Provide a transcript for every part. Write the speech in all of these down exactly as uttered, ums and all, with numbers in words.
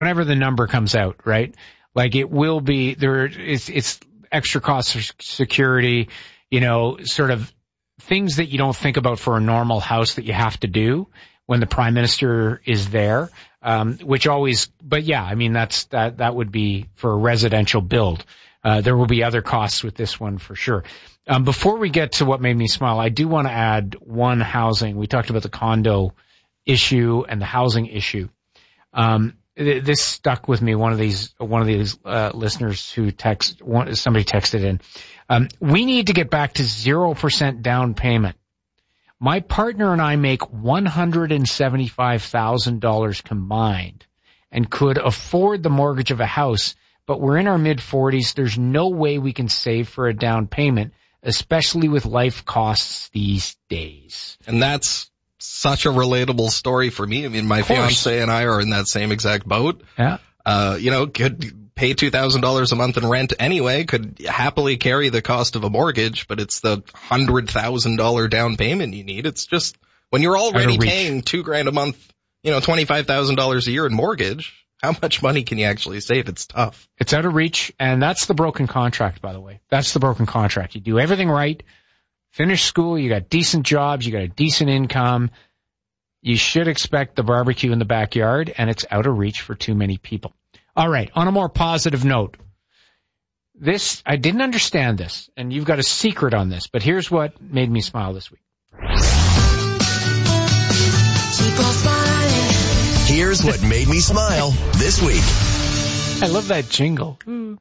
whenever the number comes out, right? Like it will be there. It's, it's extra cost for security, you know, sort of things that you don't think about for a normal house that you have to do when the prime minister is there. Um, which always, but yeah, I mean, that's, that, that would be for a residential build. Uh, there will be other costs with this one for sure. Um, before we get to what made me smile, I do want to add one housing. We talked about the condo issue and the housing issue. Um, This stuck with me. One of these, one of these uh, listeners who text, one, somebody texted in. Um, we need to get back to zero percent down payment. My partner and I make one hundred seventy-five thousand dollars combined and could afford the mortgage of a house, but we're in our mid forties. There's no way we can save for a down payment, especially with life costs these days. And that's such a relatable story for me. I mean, my fiance and I are in that same exact boat. Yeah. Uh, you know, could pay two thousand dollars a month in rent anyway, could happily carry the cost of a mortgage, but it's the one hundred thousand dollars down payment you need. It's just, when you're already paying two grand a month, you know, twenty-five thousand dollars a year in mortgage, how much money can you actually save? It's tough. It's out of reach, and that's the broken contract, by the way. That's the broken contract. You do everything right. Finish school, you got decent jobs, you got a decent income. You should expect the barbecue in the backyard, and it's out of reach for too many people. All right, on a more positive note, this, I didn't understand this, and you've got a secret on this, but here's what made me smile this week. Here's what made me smile this week. I love that jingle.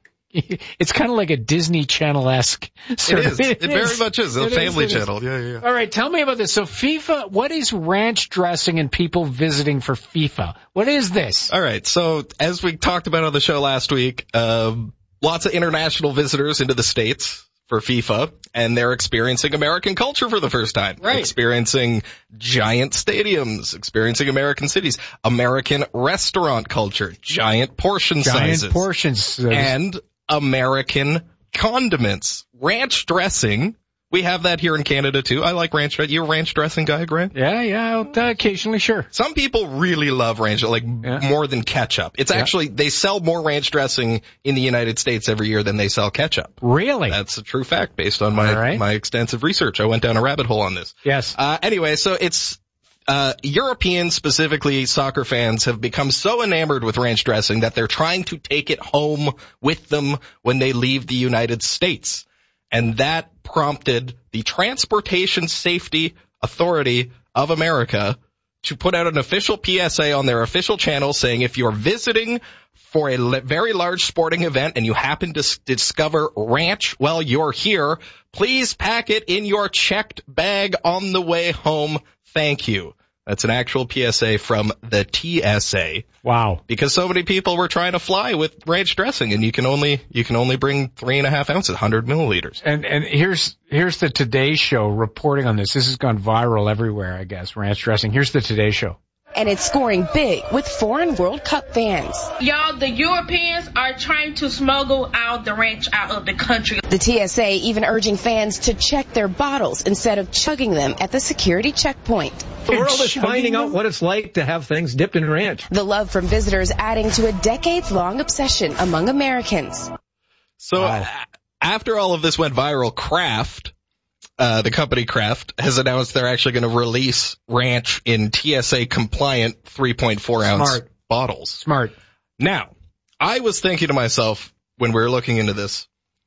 It's kind of like a Disney Channel-esque. It is. It, it very is. much is. A it family is, channel. Is. Yeah, yeah, yeah. All right, tell me about this. So FIFA, what is ranch dressing and people visiting for FIFA? What is this? All right, so as we talked about on the show last week, um, lots of international visitors into the States for FIFA, and they're experiencing American culture for the first time. Right. Experiencing giant stadiums, experiencing American cities, American restaurant culture, giant portion giant sizes. Giant portions. And American condiments. Ranch dressing. We have that here in Canada too. I like ranch dressing. You a ranch dressing guy, Grant? Yeah, yeah, uh, occasionally, sure. Some people really love ranch, like yeah. more than ketchup. It's yeah. actually, they sell more ranch dressing in the United States every year than they sell ketchup. Really? That's a true fact based on my, right. my extensive research. I went down a rabbit hole on this. Yes. Uh, anyway, so it's, Uh, Europeans, specifically soccer fans, have become so enamored with ranch dressing that they're trying to take it home with them when they leave the United States. And that prompted the Transportation Safety Authority of America to put out an official P S A on their official channel saying if you're visiting for a le- very large sporting event and you happen to s- discover ranch while you're here, please pack it in your checked bag on the way home. Thank you. That's an actual P S A from the T S A. Wow. Because so many people were trying to fly with ranch dressing, and you can only you can only bring three and a half ounces, one hundred milliliters. And and here's here's the Today Show reporting on this. This has gone viral everywhere, I guess, ranch dressing. Here's the Today Show. And it's scoring big with foreign World Cup fans. Y'all, the Europeans are trying to smuggle out the ranch out of the country. The T S A even urging fans to check their bottles instead of chugging them at the security checkpoint. The world is finding out what it's like to have things dipped in ranch. The love from visitors adding to a decades-long obsession among Americans. So wow. After all of this went viral, Kraft, Uh, the company Kraft, has announced they're actually going to release ranch in T S A compliant three point four ounce Smart. bottles. Smart. Now, I was thinking to myself when we were looking into this,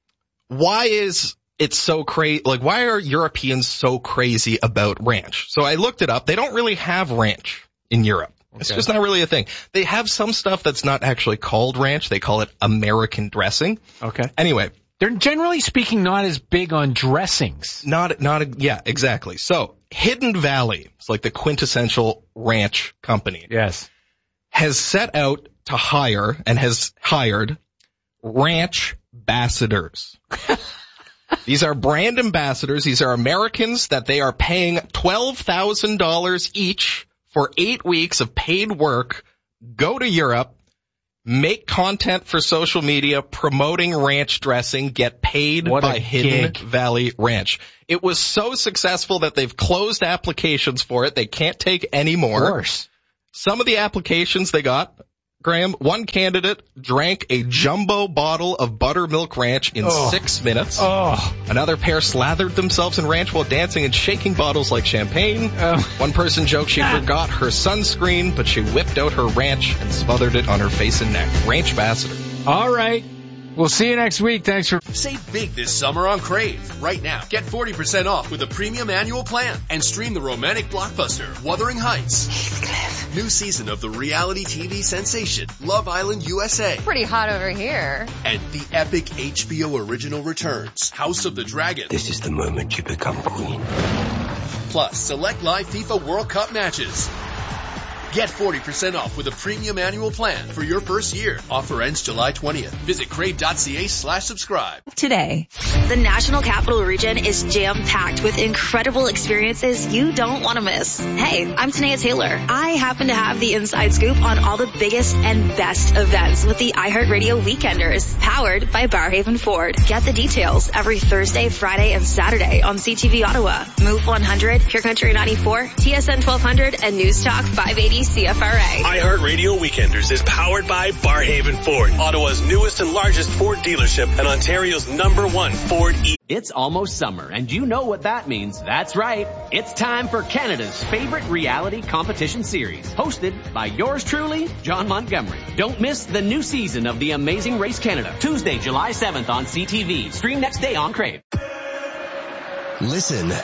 why is it so crazy? Like, why are Europeans so crazy about ranch? So I looked it up. They don't really have ranch in Europe. Okay. It's just not really a thing. They have some stuff that's not actually called ranch. They call it American dressing. Okay. Anyway. They're generally speaking not as big on dressings. Not, not, yeah, exactly. So, Hidden Valley, it's like the quintessential ranch company. Yes. Has set out to hire and has hired ranch ambassadors. These are brand ambassadors. These are Americans that they are paying twelve thousand dollars each for eight weeks of paid work, go to Europe, make content for social media promoting ranch dressing, get paid what by a Hidden gig. Valley Ranch. It was so successful that they've closed applications for it. They can't take any more. Of course. Some of the applications they got Graham, one candidate drank a jumbo bottle of buttermilk ranch in Oh. six minutes. Oh. Another pair slathered themselves in ranch while dancing and shaking bottles like champagne. Oh. One person joked she forgot her sunscreen, but she whipped out her ranch and smothered it on her face and neck. Ranch ambassador. All right. We'll see you next week. Thanks for... Save big this summer on Crave. Right now, get forty percent off with a premium annual plan and stream the romantic blockbuster Wuthering Heights. Heathcliff. New season of the reality T V sensation Love Island U S A. Pretty hot over here. And the epic H B O original returns House of the Dragon. This is the moment you become queen. Plus, select live FIFA World Cup matches. Get forty percent off with a premium annual plan for your first year. Offer ends July twentieth. Visit crave.ca slash subscribe. Today. The National Capital Region is jam-packed with incredible experiences you don't want to miss. Hey, I'm Tanea Taylor. I happen to have the inside scoop on all the biggest and best events with the iHeartRadio Weekenders, powered by Barhaven Ford. Get the details every Thursday, Friday, and Saturday on C T V Ottawa, Move one hundred, Pure Country ninety-four, T S N twelve hundred, and News Talk five eighty C F R A. iHeartRadio Weekenders is powered by Barhaven Ford, Ottawa's newest and largest Ford dealership and Ontario's number one Ford E. It's almost summer, and you know what that means. That's right. It's time for Canada's favorite reality competition series, hosted by yours truly, John Montgomery. Don't miss the new season of The Amazing Race Canada, Tuesday, July seventh on C T V. Stream next day on Crave. Listen,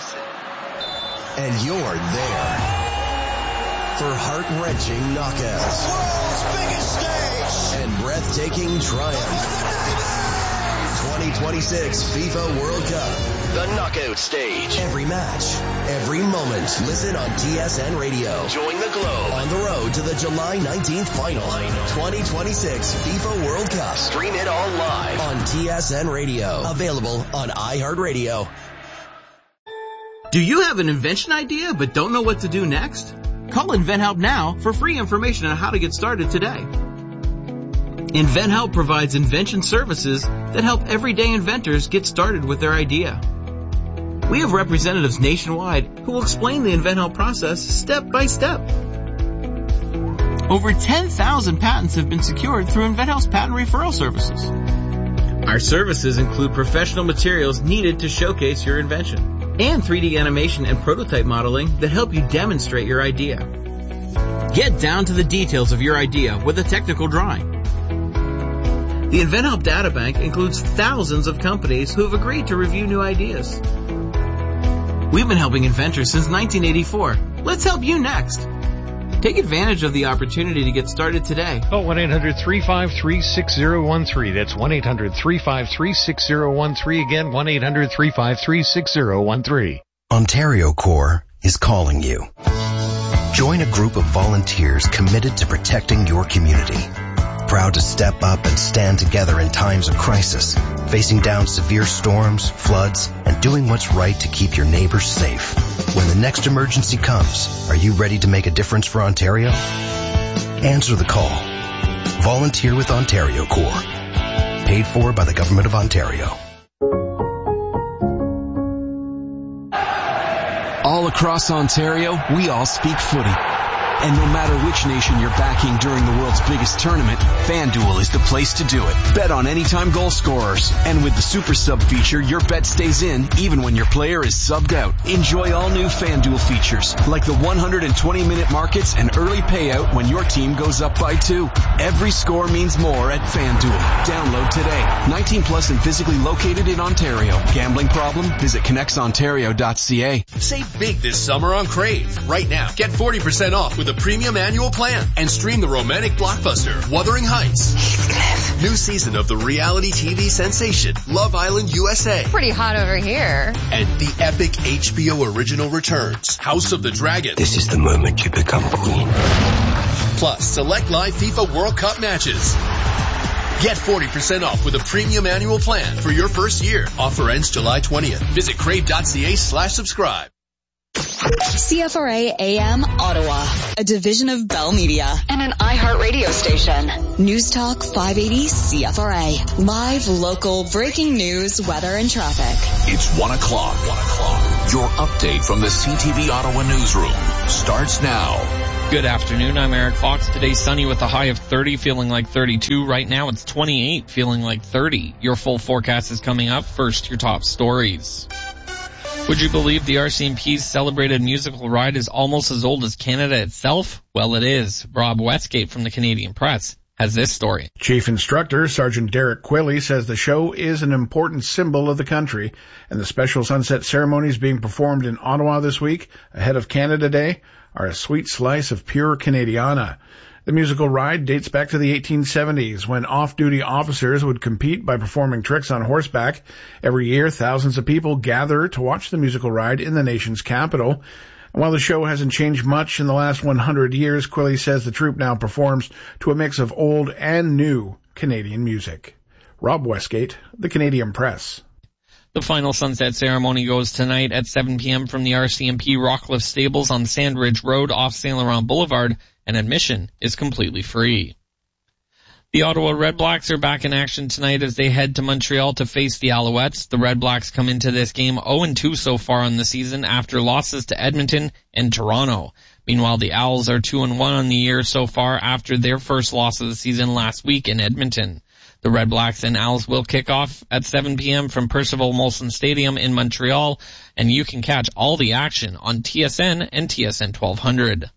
and you're there for heart-wrenching knockouts, world's biggest stage, and breathtaking triumph. twenty twenty-six FIFA World Cup, the knockout stage. Every match, every moment. Listen on T S N Radio. Join the globe on the road to the July nineteenth final. twenty twenty-six FIFA World Cup. Stream it all live on T S N Radio. Available on iHeartRadio. Do you have an invention idea but don't know what to do next? Call InventHelp now for free information on how to get started today. InventHelp provides invention services that help everyday inventors get started with their idea. We have representatives nationwide who will explain the InventHelp process step by step. Over ten thousand patents have been secured through InventHelp's patent referral services. Our services include professional materials needed to showcase your invention, and three D animation and prototype modeling that help you demonstrate your idea. Get down to the details of your idea with a technical drawing. The InventHelp Databank includes thousands of companies who have agreed to review new ideas. We've been helping inventors since nineteen eighty-four. Let's help you next. Take advantage of the opportunity to get started today. Call one eight hundred three five three six zero one three. That's one eight hundred three five three six zero one three. Again, one eight hundred three five three six zero one three. Ontario Corps is calling you. Join a group of volunteers committed to protecting your community. Proud to step up and stand together in times of crisis, facing down severe storms, floods, and doing what's right to keep your neighbors safe. When the next emergency comes, are you ready to make a difference for Ontario? Answer the call. Volunteer with Ontario Corps. Paid for by the Government of Ontario. All across Ontario, we all speak footy. And no matter which nation you're backing during the world's biggest tournament, FanDuel is the place to do it. Bet on anytime goal scorers. And with the Super Sub feature, your bet stays in even when your player is subbed out. Enjoy all new FanDuel features, like the one hundred twenty minute markets and early payout when your team goes up by two. Every score means more at FanDuel. Download today. nineteen plus and physically located in Ontario. Gambling problem? Visit connects ontario dot c a. Save big this summer on Crave. Right now, get forty percent off with a premium annual plan and stream the romantic blockbuster Wuthering Heights. Heathcliff. New season of the reality T V sensation Love Island U S A. Pretty hot over here. And the epic H B O original returns House of the Dragon. This is the moment you become queen. Plus, select live FIFA World Cup matches. Get forty percent off with a premium annual plan for your first year. Offer ends July twentieth. Visit crave.ca slash subscribe. C F R A A M Ottawa, a division of Bell Media and an iHeartRadio station. News Talk five eighty C F R A. Live, local, breaking news, weather, and traffic. It's one o'clock. One o'clock. Your update from the C T V Ottawa newsroom starts now. Good afternoon, I'm Eric Fox. Today sunny with a high of thirty, feeling like thirty-two. Right now it's twenty-eight, feeling like thirty. Your full forecast is coming up. First, your top stories. Would you believe the R C M P's celebrated musical ride is almost as old as Canada itself? Well, it is. Rob Westgate from the Canadian Press has this story. Chief Instructor Sergeant Derek Quilley says the show is an important symbol of the country, and the special sunset ceremonies being performed in Ottawa this week, ahead of Canada Day, are a sweet slice of pure Canadiana. The musical ride dates back to the eighteen seventies, when off-duty officers would compete by performing tricks on horseback. Every year, thousands of people gather to watch the musical ride in the nation's capital. And while the show hasn't changed much in the last one hundred years, Quilley says the troupe now performs to a mix of old and new Canadian music. Rob Westgate, the Canadian Press. The final sunset ceremony goes tonight at seven p.m. from the R C M P Rockcliffe Stables on Sandridge Road off Saint Laurent Boulevard, and admission is completely free. The Ottawa Red Blacks are back in action tonight as they head to Montreal to face the Alouettes. The Red Blacks come into this game oh and two so far on the season after losses to Edmonton and Toronto. Meanwhile, the Owls are two and one on the year so far after their first loss of the season last week in Edmonton. The Red Blacks and Owls will kick off at seven p.m. from Percival Molson Stadium in Montreal, and you can catch all the action on T S N and T S N twelve hundred.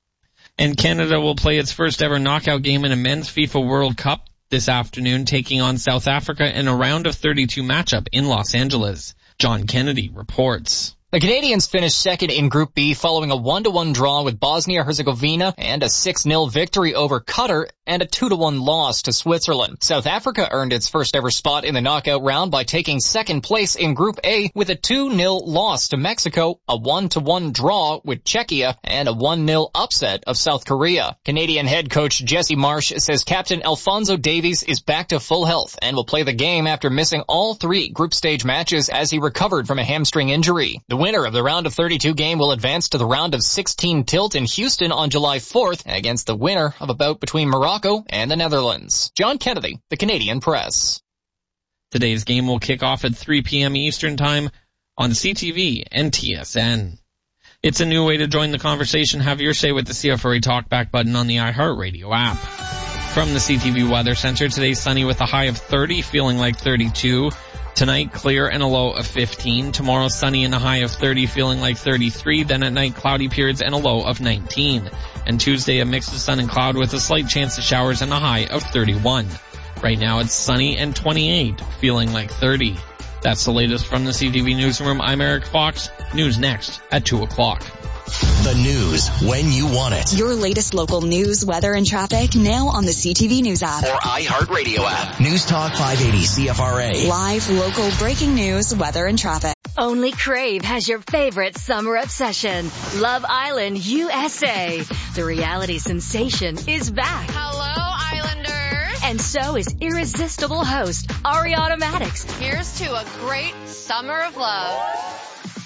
And Canada will play its first ever knockout game in a men's FIFA World Cup this afternoon, taking on South Africa in a round of thirty-two matchup in Los Angeles. John Kennedy reports. The Canadians finished second in Group B following a one to one draw with Bosnia-Herzegovina and a six nil victory over Qatar and a two to one loss to Switzerland. South Africa earned its first ever spot in the knockout round by taking second place in Group A with a two nil loss to Mexico, a one to one draw with Czechia, and a one nil upset of South Korea. Canadian head coach Jesse Marsh says Captain Alphonso Davies is back to full health and will play the game after missing all three group stage matches as he recovered from a hamstring injury. The winner of the round of thirty-two game will advance to the round of sixteen tilt in Houston on July fourth against the winner of a bout between Morocco and the Netherlands. John Kennedy, the Canadian Press. Today's game will kick off at three p.m. Eastern Time on C T V and T S N. It's a new way to join the conversation. Have your say with the C F R A Talkback button on the iHeartRadio app. From the C T V Weather Center, today sunny with a high of thirty, feeling like thirty-two. Tonight, clear and a low of fifteen. Tomorrow, sunny and a high of thirty, feeling like thirty-three. Then at night, cloudy periods and a low of nineteen. And Tuesday, a mix of sun and cloud with a slight chance of showers and a high of thirty-one. Right now, it's sunny and twenty-eight, feeling like thirty. That's the latest from the C T V Newsroom. I'm Eric Fox. News next at two o'clock. The news when you want it. Your latest local news, weather, and traffic now on the C T V News app. Or iHeartRadio app. News Talk five eighty C F R A. Live, local, breaking news, weather, and traffic. Only Crave has your favorite summer obsession. Love Island U S A. The reality sensation is back. Hello, Islanders. And so is irresistible host Ariana Maddox. Here's to a great summer of love.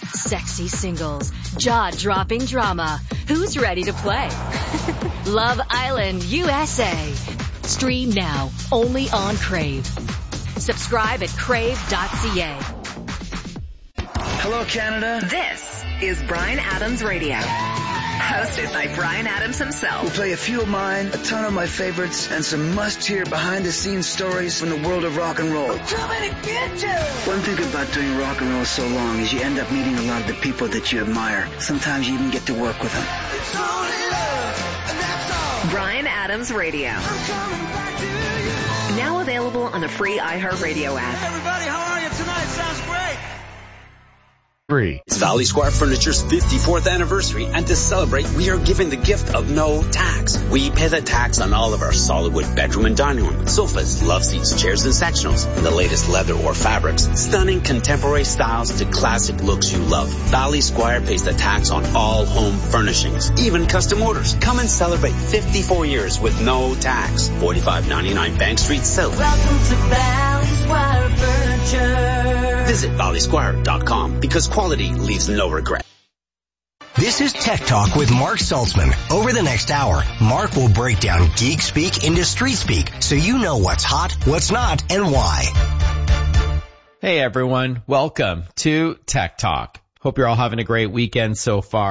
Sexy singles, jaw-dropping drama. Who's ready to play? Love Island U S A. Stream now, only on Crave. Subscribe at crave dot c a. Hello, Canada. This is Bryan Adams Radio. Hosted by Bryan Adams himself. We'll play a few of mine, a ton of my favorites, and some must-hear behind-the-scenes stories from the world of rock and roll. I'm coming to get you! One thing about doing rock and roll so long is you end up meeting a lot of the people that you admire. Sometimes you even get to work with them. It's only love, and that's all. Bryan Adams Radio. I'm coming back to you. Now available on the free iHeartRadio app. Hey, everybody, how are you tonight? Sounds great. Three. It's Valley Square Furniture's fifty-fourth anniversary, and to celebrate, we are giving the gift of no tax. We pay the tax on all of our solid wood bedroom and dining room, sofas, love seats, chairs, and sectionals, and the latest leather or fabrics. Stunning contemporary styles to classic looks you love. Valley Square pays the tax on all home furnishings, even custom orders. Come and celebrate fifty-four years with no tax. forty-five ninety-nine Bank Street South. Welcome to Valley Square Furniture. Visit valley square dot com because quality leaves no regret. This is Tech Talk with Mark Saltzman. Over the next hour, Mark will break down geek speak into street speak so you know what's hot, what's not, and why. Hey everyone, welcome to Tech Talk. Hope you're all having a great weekend so far.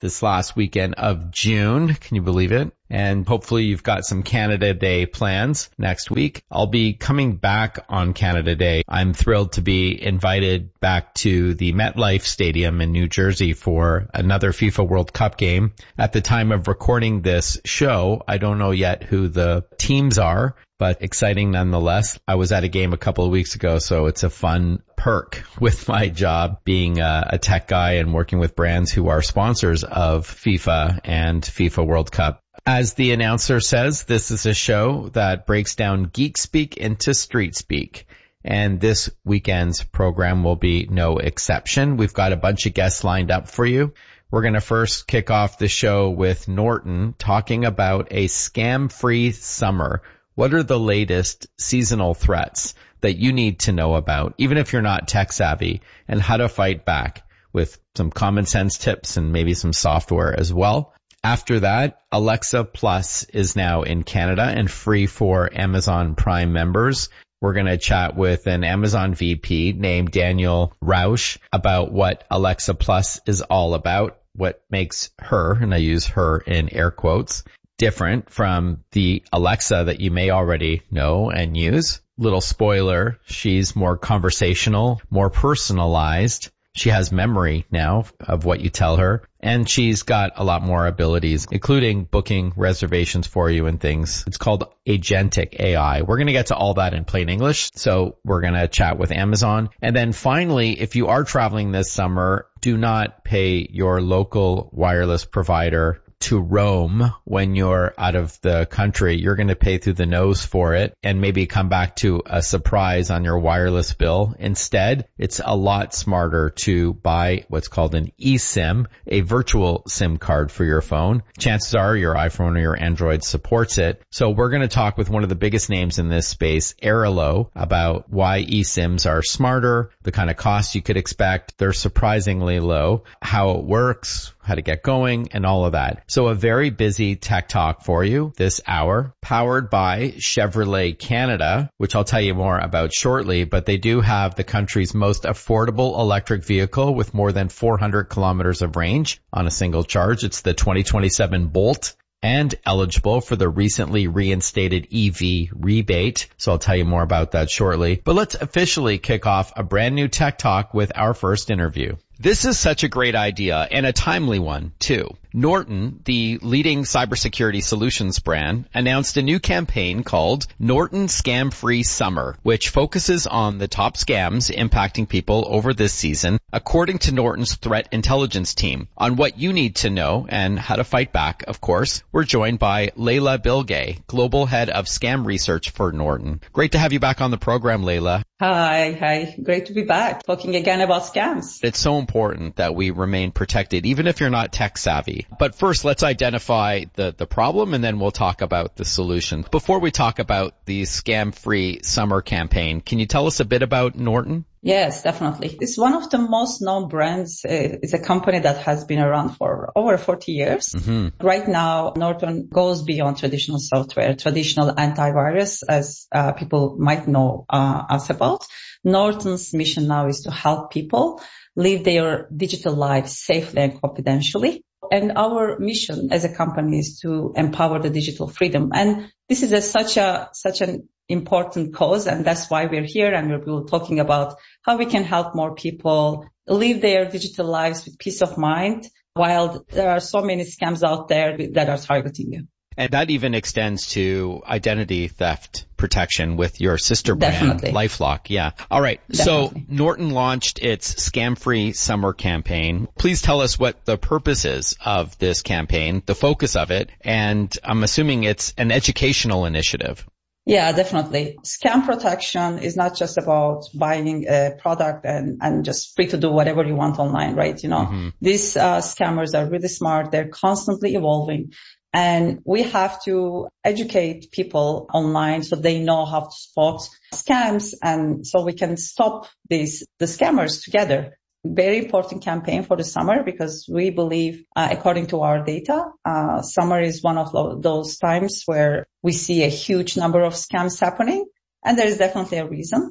this last weekend of June. Can you believe it? And hopefully you've got some Canada Day plans next week. I'll be coming back on Canada Day. I'm thrilled to be invited back to the MetLife Stadium in New Jersey for another FIFA World Cup game. At the time of recording this show, I don't know yet who the teams are, but exciting nonetheless. I was at a game a couple of weeks ago, so it's a fun perk with my job being a, a tech guy and working with brands who are sponsors of FIFA and FIFA World Cup. As the announcer says, this is a show that breaks down geek speak into street speak. And this weekend's program will be no exception. We've got a bunch of guests lined up for you. We're going to first kick off the show with Norton talking about a scam-free summer. What are the latest seasonal threats that you need to know about, even if you're not tech savvy, and how to fight back with some common sense tips and maybe some software as well. After that, Alexa Plus is now in Canada and free for Amazon Prime members. We're going to chat with an Amazon V P named Daniel Rausch about what Alexa Plus is all about, what makes her, and I use her in air quotes, different from the Alexa that you may already know and use. Little spoiler, she's more conversational, more personalized. She has memory now of what you tell her, and she's got a lot more abilities, including booking reservations for you and things. It's called Agentic A I. We're going to get to all that in plain English, so we're going to chat with Amazon. And then finally, if you are traveling this summer, do not pay your local wireless provider to roam when you're out of the country. You're going to pay through the nose for it and maybe come back to a surprise on your wireless bill. Instead, it's a lot smarter to buy what's called an eSIM, a virtual SIM card for your phone. Chances are your iPhone or your Android supports it. So we're going to talk with one of the biggest names in this space, Airalo, about why eSIMs are smarter, the kind of costs you could expect. They're surprisingly low, how it works, how to get going, and all of that. So a very busy tech talk for you this hour, powered by Chevrolet Canada, which I'll tell you more about shortly, but they do have the country's most affordable electric vehicle with more than four hundred kilometers of range on a single charge. It's the twenty twenty-seven Bolt, and eligible for the recently reinstated E V rebate. So I'll tell you more about that shortly. But let's officially kick off a brand new tech talk with our first interview. This is such a great idea and a timely one too. Norton, the leading cybersecurity solutions brand, announced a new campaign called Norton Scam Free Summer, which focuses on the top scams impacting people over this season, according to Norton's threat intelligence team. On what you need to know and how to fight back, of course, we're joined by Leila Bilgey, Global Head of Scam Research for Norton. Great to have you back on the program, Leila. Hi, hi. Great to be back talking again about scams. It's so important that we remain protected, even if you're not tech savvy. But first, let's identify the, the problem, and then we'll talk about the solution. Before we talk about the scam-free summer campaign, can you tell us a bit about Norton? Yes, definitely. It's one of the most known brands. It's a company that has been around for over forty years. Mm-hmm. Right now, Norton goes beyond traditional software, traditional antivirus, as uh, people might know uh, us about. Norton's mission now is to help people live their digital lives safely and confidentially. And our mission as a company is to empower the digital freedom. And this is a, such a, such an important cause. And that's why we're here. And we're talking about how we can help more people live their digital lives with peace of mind, while there are so many scams out there that are targeting you. And that even extends to identity theft protection with your sister brand, Definitely. LifeLock. Yeah. All right. Definitely. So Norton launched its scam-free summer campaign. Please tell us what the purpose is of this campaign, the focus of it, and I'm assuming it's an educational initiative. Yeah, definitely. Scam protection is not just about buying a product and, and just free to do whatever you want online, right? You know, mm-hmm. These uh, scammers are really smart. They're constantly evolving. And we have to educate people online so they know how to spot scams, and so we can stop these, the scammers together. Very important campaign for the summer, because we believe, uh, according to our data, uh, summer is one of lo- those times where we see a huge number of scams happening. And there is definitely a reason.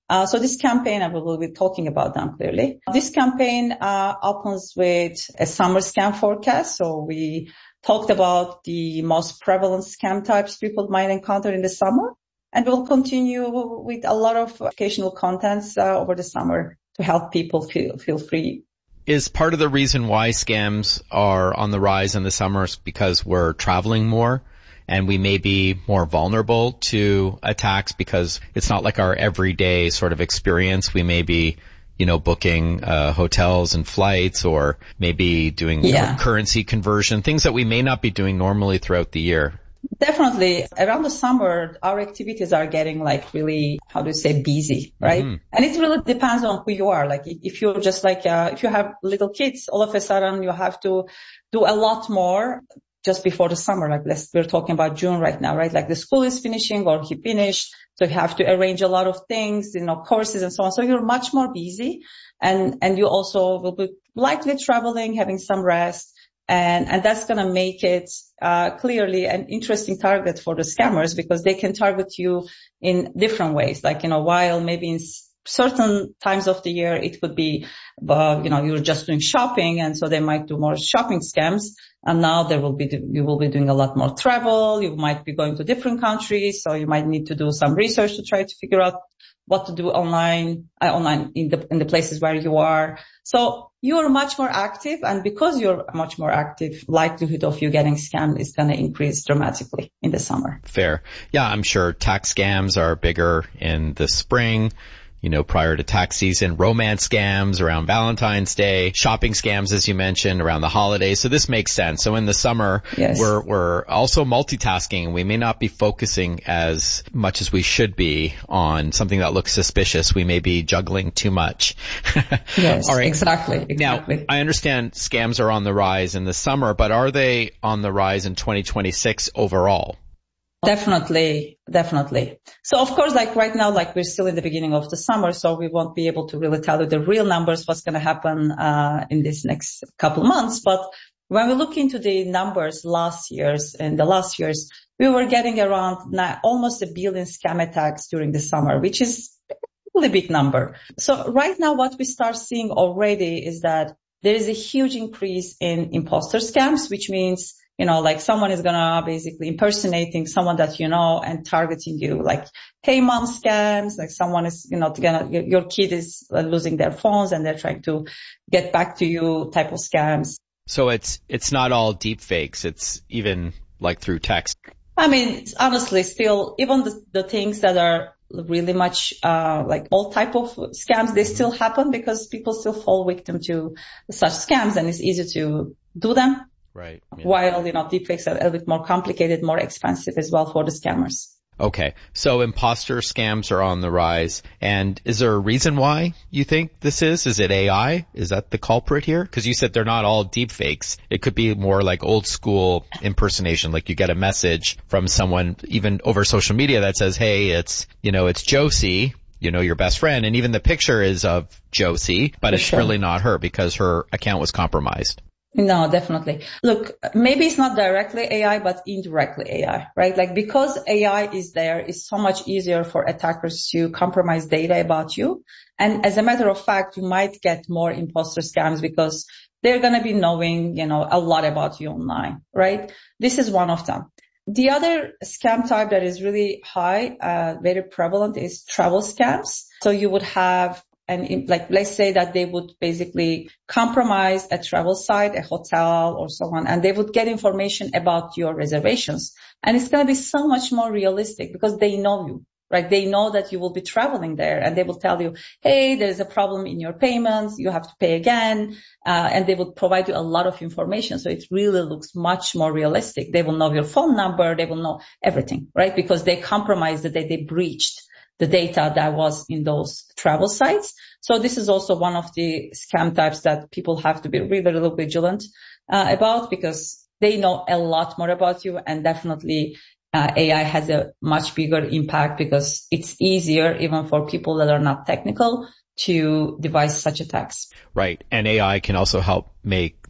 Uh, so this campaign, I will be talking about them clearly. This campaign uh, opens with a summer scam forecast. So we talked about the most prevalent scam types people might encounter in the summer. And we'll continue with a lot of occasional contents uh, over the summer to help people feel feel free. Is part of the reason why scams are on the rise in the summer because we're traveling more? And we may be more vulnerable to attacks because it's not like our everyday sort of experience. We may be, you know, booking uh, hotels and flights, or maybe doing yeah. you know, currency conversion, things that we may not be doing normally throughout the year. Definitely. Around the summer, our activities are getting like really, how do you say, busy, right? Mm-hmm. And it really depends on who you are. Like if you're just like, uh, if you have little kids, all of a sudden you have to do a lot more just before the summer. Like let's, we're talking about June right now, right? Like the school is finishing or he finished. So you have to arrange a lot of things, you know, courses and so on. So you're much more busy, and, and you also will be likely traveling, having some rest. And, and that's going to make it, uh, clearly an interesting target for the scammers because they can target you in different ways. Like, you know, while maybe in certain times of the year, it could be, uh, you know, you're just doing shopping, and so they might do more shopping scams. And now there will be, you will be doing a lot more travel. You might be going to different countries, so you might need to do some research to try to figure out what to do online, uh, online in the, in the places where you are. So you're much more active, and because you're much more active, likelihood of you getting scammed is going to increase dramatically in the summer. Fair. Yeah, I'm sure tax scams are bigger in the spring, you know, prior to tax season, romance scams around Valentine's Day, shopping scams, as you mentioned, around the holidays. So this makes sense. So in the summer, yes. we're, we're also multitasking. We may not be focusing as much as we should be on something that looks suspicious. We may be juggling too much. Yes, all right. exactly, exactly. Now, I understand scams are on the rise in the summer, but are they on the rise in twenty twenty-six overall? Definitely, definitely. So of course, like right now, like we're still in the beginning of the summer, so we won't be able to really tell you the real numbers, what's going to happen uh in this next couple months. But when we look into the numbers last year's, in the last years, we were getting around almost a billion scam attacks during the summer, which is a really big number. So right now, what we start seeing already is that there is a huge increase in imposter scams, which means you know, like someone is gonna basically impersonating someone that you know and targeting you, like, hey mom scams, like someone is, you know, gonna, your kid is losing their phones and they're trying to get back to you type of scams. So it's, it's not all deep fakes. It's even like through text. I mean, honestly, still, even the, the things that are really much, uh, like all type of scams, they still happen because people still fall victim to such scams, and it's easy to do them. Right. Yeah. While, you know, deepfakes are a little bit more complicated, more expensive as well for the scammers. Okay. So imposter scams are on the rise. And is there a reason why you think this is? Is it A I? Is that the culprit here? Because you said they're not all deepfakes. It could be more like old school impersonation. Like you get a message from someone even over social media that says, hey, it's, you know, it's Josie, you know, your best friend. And even the picture is of Josie, but For it's sure. really not her because her account was compromised. No, definitely. Look, maybe it's not directly A I, but indirectly A I, right? Like because A I is there, it's so much easier for attackers to compromise data about you. And as a matter of fact, you might get more imposter scams because they're going to be knowing, you know, a lot about you online, right? This is one of them. The other scam type that is really high, uh, very prevalent is travel scams. So you would have And in, like, let's say that they would basically compromise a travel site, a hotel or so on, and they would get information about your reservations. And it's going to be so much more realistic because they know you, right? They know that you will be traveling there, and they will tell you, hey, there's a problem in your payments. You have to pay again. Uh, and they will provide you a lot of information. So it really looks much more realistic. They will know your phone number. They will know everything, right? Because they compromised the day they breached the data that was in those travel sites. So this is also one of the scam types that people have to be really, really vigilant uh, about because they know a lot more about you, and definitely uh, A I has a much bigger impact because it's easier even for people that are not technical to devise such attacks. Right. And A I can also help make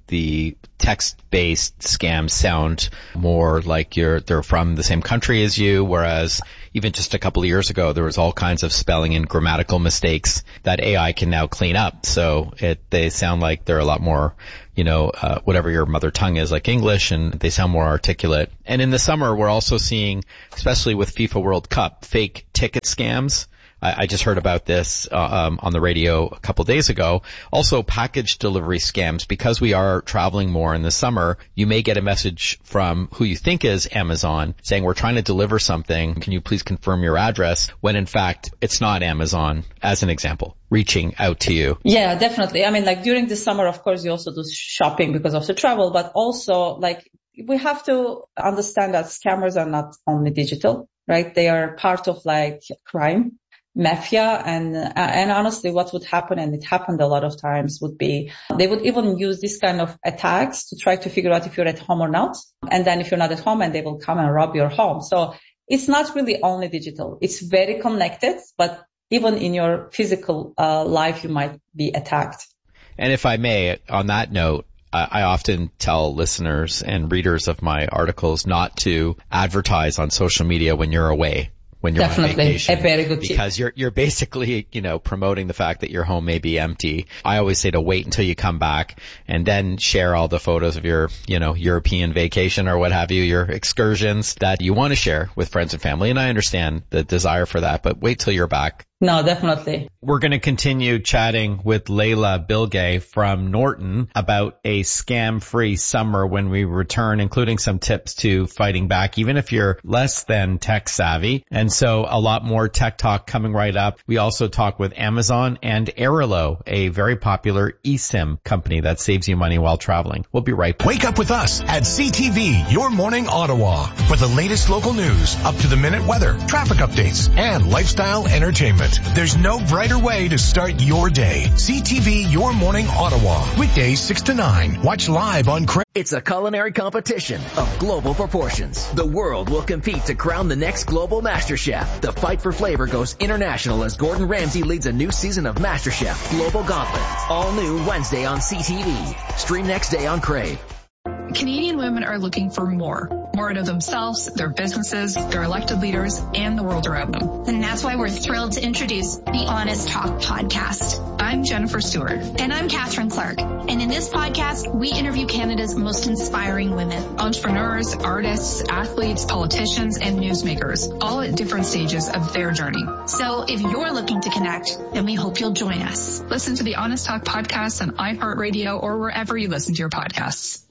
the text-based scams sound more like you're they're from the same country as you, whereas even just a couple of years ago, there was all kinds of spelling and grammatical mistakes that A I can now clean up. So it they sound like they're a lot more, you know, uh, whatever your mother tongue is, like English, and they sound more articulate. And in the summer, we're also seeing, especially with FIFA World Cup, fake ticket scams. I just heard about this uh, um, on the radio a couple days ago. Also, package delivery scams. Because we are traveling more in the summer, you may get a message from who you think is Amazon saying, we're trying to deliver something. Can you please confirm your address? When in fact, it's not Amazon, as an example, reaching out to you. Yeah, definitely. I mean, like during the summer, of course, you also do shopping because of the travel, but also like we have to understand that scammers are not only digital, right? They are part of like crime. Mafia and uh, and honestly what would happen, and it happened a lot of times, would be they would even use this kind of attacks to try to figure out if you're at home or not, and then if you're not at home, and they will come and rob your home. So it's not really only digital, it's very connected, but even in your physical uh, life you might be attacked. And if I may, on that note, I often tell listeners and readers of my articles not to advertise on social media when you're away. When you're Definitely. on vacation. A very good tip. Because you're, you're basically, you know, promoting the fact that your home may be empty. I always say to wait until you come back and then share all the photos of your, you know, European vacation or what have you, your excursions that you want to share with friends and family. And I understand the desire for that, but wait till you're back. No, definitely. We're going to continue chatting with Layla Bilge from Norton about a scam-free summer when we return, including some tips to fighting back, even if you're less than tech savvy. And so a lot more tech talk coming right up. We also talk with Amazon and Airalo, a very popular eSIM company that saves you money while traveling. We'll be right back. Wake up with us at C T V, Your Morning Ottawa, for the latest local news, up-to-the-minute weather, traffic updates, and lifestyle entertainment. There's no brighter way to start your day. C T V Your Morning Ottawa. Weekdays six to nine. Watch live on Crave. It's a culinary competition of global proportions. The world will compete to crown the next global master chef. The fight for flavor goes international as Gordon Ramsay leads a new season of MasterChef Global Gauntlet. All new Wednesday on C T V. Stream next day on Crave. Canadian women are looking for more. More out of themselves, their businesses, their elected leaders, and the world around them. And that's why we're thrilled to introduce the Honest Talk podcast. I'm Jennifer Stewart. And I'm Catherine Clark. And in this podcast, we interview Canada's most inspiring women. Entrepreneurs, artists, athletes, politicians, and newsmakers, all at different stages of their journey. So if you're looking to connect, then we hope you'll join us. Listen to the Honest Talk podcast on iHeartRadio or wherever you listen to your podcasts.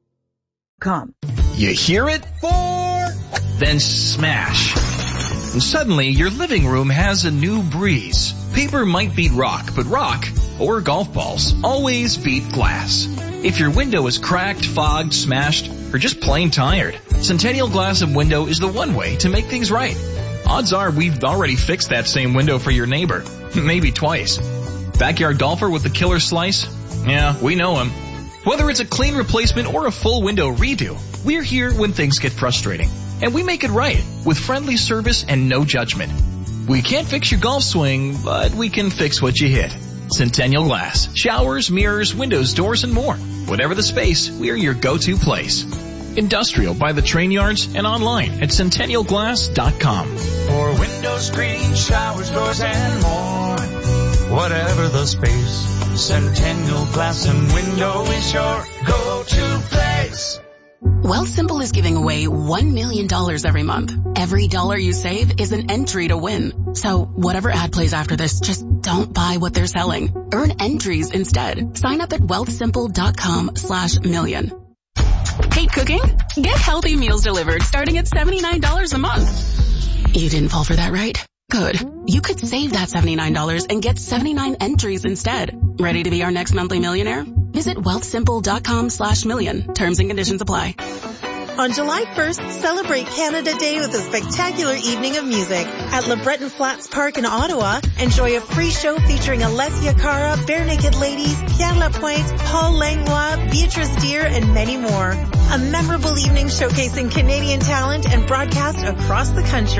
Come. You hear it? Four. Then smash. And suddenly your living room has a new breeze. Paper might beat rock, but rock, or golf balls, always beat glass. If your window is cracked, fogged, smashed, or just plain tired, Centennial Glass and Window is the one way to make things right. Odds are we've already fixed that same window for your neighbor. Maybe twice. Backyard golfer with the killer slice? Yeah, we know him. Whether it's a clean replacement or a full window redo, we're here when things get frustrating. And we make it right with friendly service and no judgment. We can't fix your golf swing, but we can fix what you hit. Centennial Glass. Showers, mirrors, windows, doors, and more. Whatever the space, we're your go-to place. Industrial by the train yards and online at centennial glass dot com. For windows, screens, showers, doors, and more. Whatever the space, Centennial Glass and Window is your go-to place. Wealthsimple is giving away one million dollars every month. Every dollar you save is an entry to win. So whatever ad plays after this, just don't buy what they're selling. Earn entries instead. Sign up at wealthsimple.com slash million. Hate cooking? Get healthy meals delivered starting at seventy-nine dollars a month. You didn't fall for that, right? Good. You could save that seventy-nine dollars and get seventy-nine entries instead. Ready to be our next monthly millionaire? Visit wealthsimple.com slash million. Terms and conditions apply. On July first, celebrate Canada Day with a spectacular evening of music. At Le Breton Flats Park in Ottawa, enjoy a free show featuring Alessia Cara, Bare Naked Ladies, Pierre Lapointe, Paul Langlois, Beatrice Deer, and many more. A memorable evening showcasing Canadian talent and broadcast across the country.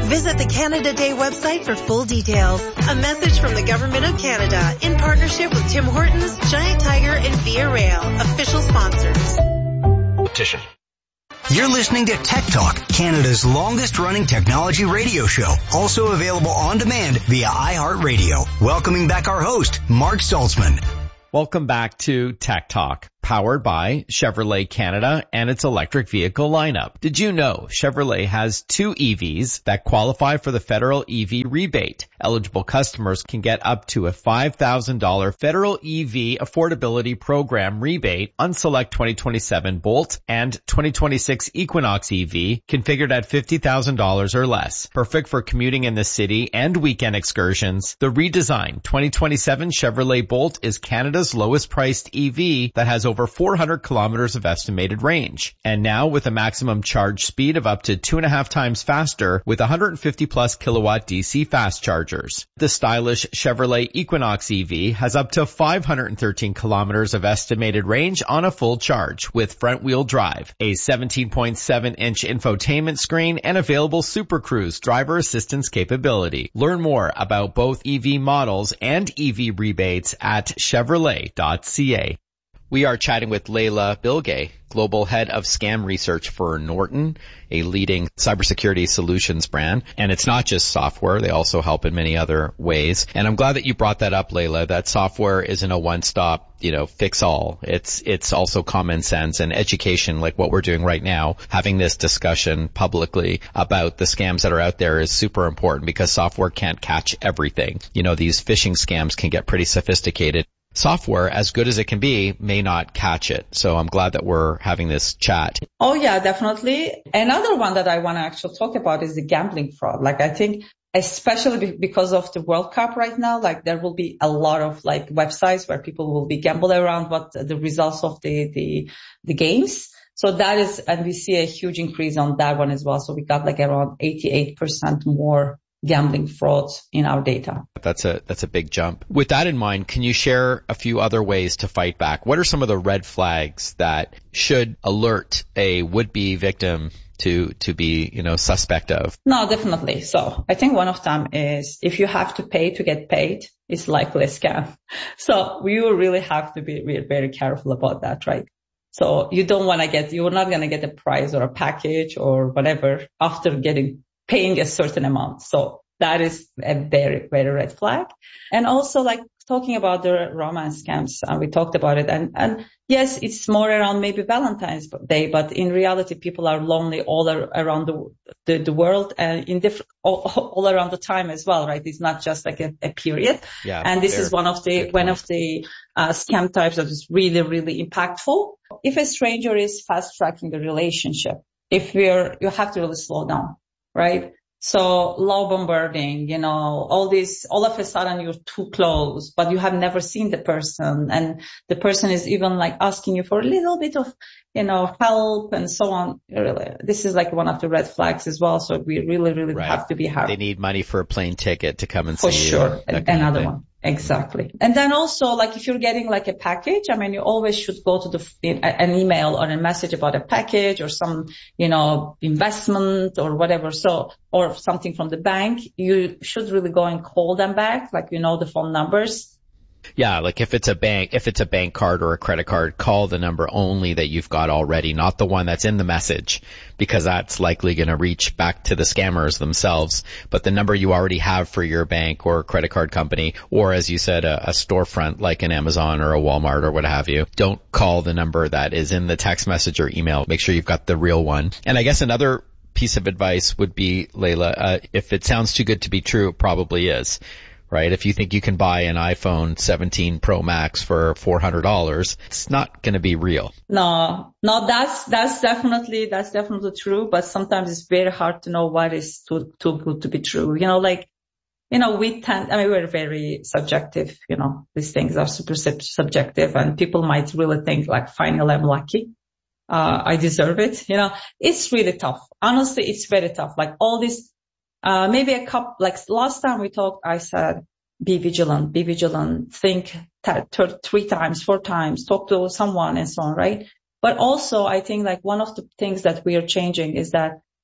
Visit the Canada Day website for full details. A message from the Government of Canada in partnership with Tim Hortons, Giant Tiger, and Via Rail, official sponsors. Petition. You're listening to Tech Talk, Canada's longest-running technology radio show. Also available on demand via iHeartRadio. Welcoming back our host, Mark Saltzman. Welcome back to Tech Talk, powered by Chevrolet Canada and its electric vehicle lineup. Did you know Chevrolet has two E Vs that qualify for the federal E V rebate? Eligible customers can get up to a five thousand dollars federal E V affordability program rebate on select twenty twenty-seven Bolt and twenty twenty-six Equinox E V configured at fifty thousand dollars or less. Perfect for commuting in the city and weekend excursions. The redesigned twenty twenty-seven Chevrolet Bolt is Canada's lowest priced E V that has over four hundred kilometers of estimated range. And now with a maximum charge speed of up to two and a half times faster with one hundred fifty plus kilowatt D C fast chargers. The stylish Chevrolet Equinox E V has up to five hundred thirteen kilometers of estimated range on a full charge with front wheel drive, a seventeen point seven inch infotainment screen, and available Super Cruise driver assistance capability. Learn more about both E V models and E V rebates at Chevrolet dot C A. We are chatting with Leila Bilge, Global Head of Scam Research for Norton, a leading cybersecurity solutions brand. And it's not just software. They also help in many other ways. And I'm glad that you brought that up, Leila, that software isn't a one-stop, you know, fix-all. It's, it's also common sense and education, like what we're doing right now. Having this discussion publicly about the scams that are out there is super important because software can't catch everything. You know, these phishing scams can get pretty sophisticated. Software, as good as it can be, may not catch it. So I'm glad that we're having this chat. Oh, yeah, definitely. Another one that I want to actually talk about is the gambling fraud. Like, I think especially because of the World Cup right now, like there will be a lot of like websites where people will be gambling around what the results of the, the, the games. So that is, and we see a huge increase on that one as well. So we got like around eighty-eight percent more gambling frauds in our data. That's a that's a big jump. With that in mind, can you share a few other ways to fight back? What are some of the red flags that should alert a would-be victim to to be, you know, suspect of? No, definitely. So I think one of them is if you have to pay to get paid, it's likely a scam. So we will really have to be very, very careful about that, right? So you don't want to get, you're not going to get a prize or a package or whatever after getting paying a certain amount. So that is a very, very red flag. And also like talking about the romance scams, and we talked about it. And, and yes, it's more around maybe Valentine's Day, but in reality, people are lonely all around the, the, the world and in different, all, all around the time as well, right? It's not just like a, a period. Yeah, and this fair. is one of the, one of the, uh, scam types that is really, really impactful. If a stranger is fast tracking the relationship, if we're, you have to really slow down. Right? So low bombarding, you know, all this, all of a sudden you're too close, but you have never seen the person. And the person is even like asking you for a little bit of, you know, help and so on. Really, this is like one of the red flags as well. So we really, really right. have to be hard. They need money for a plane ticket to come and for see sure. you. For sure. Another one. Exactly. And then also, like, if you're getting like a package, I mean, you always should go to the, an email or a message about a package or some, you know, investment or whatever. So, or something from the bank, you should really go and call them back, like, you know, the phone numbers. Yeah, like if it's a bank, if it's a bank card or a credit card, call the number only that you've got already, not the one that's in the message, because that's likely going to reach back to the scammers themselves. But the number you already have for your bank or credit card company, or as you said, a, a storefront like an Amazon or a Walmart or what have you, don't call the number that is in the text message or email. Make sure you've got the real one. And I guess another piece of advice would be, Leila, uh, if it sounds too good to be true, it probably is. Right? If you think you can buy an iPhone seventeen Pro Max for four hundred dollars, it's not going to be real. No, no, that's, that's definitely, that's definitely true. But sometimes it's very hard to know what is too, too good to be true. You know, like, you know, we tend, I mean, we're very subjective, you know, these things are super sub- subjective and people might really think like, finally I'm lucky. Uh, I deserve it. You know, it's really tough. Honestly, it's very tough. Like all this, Uh, maybe a couple, like last time we talked, I said, be vigilant, be vigilant, think th- th- three times, four times, talk to someone and so on, right? But also I think like one of the things that we are changing is that